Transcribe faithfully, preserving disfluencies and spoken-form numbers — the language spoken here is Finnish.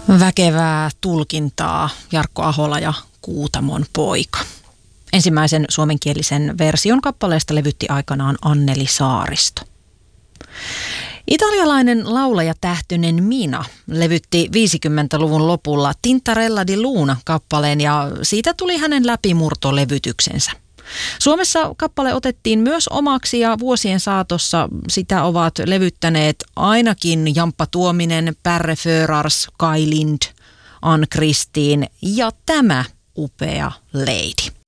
Väkevää tulkintaa Jarkko Ahola ja Kuutamon poika. Ensimmäisen suomenkielisen version kappaleesta levytti aikanaan Anneli Saaristo. Italialainen laulajatähtöinen Mina levytti viisikymmentäluvun lopulla Tintarella di Luna -kappaleen ja siitä tuli hänen läpimurtolevytyksensä. Suomessa kappale otettiin myös omaksi ja vuosien saatossa sitä ovat levyttäneet ainakin Jamppa Tuominen, Pärre Förars, Kai Lind, Ann Kristiin ja tämä upea lady.